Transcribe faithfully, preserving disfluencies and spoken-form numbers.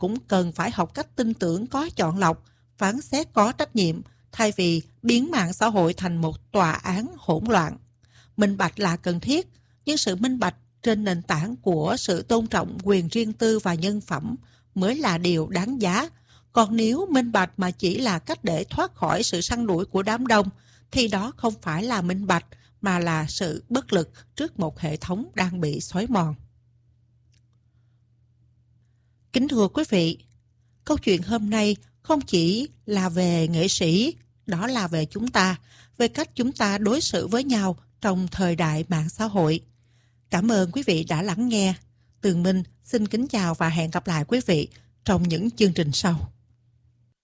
cũng cần phải học cách tin tưởng có chọn lọc, phán xét có trách nhiệm, thay vì biến mạng xã hội thành một tòa án hỗn loạn. Minh bạch là cần thiết, nhưng sự minh bạch trên nền tảng của sự tôn trọng quyền riêng tư và nhân phẩm mới là điều đáng giá. Còn nếu minh bạch mà chỉ là cách để thoát khỏi sự săn đuổi của đám đông, thì đó không phải là minh bạch, mà là sự bất lực trước một hệ thống đang bị xói mòn. Kính thưa quý vị, câu chuyện hôm nay không chỉ là về nghệ sĩ, đó là về chúng ta, về cách chúng ta đối xử với nhau trong thời đại mạng xã hội. Cảm ơn quý vị đã lắng nghe. Tường Minh xin kính chào và hẹn gặp lại quý vị trong những chương trình sau.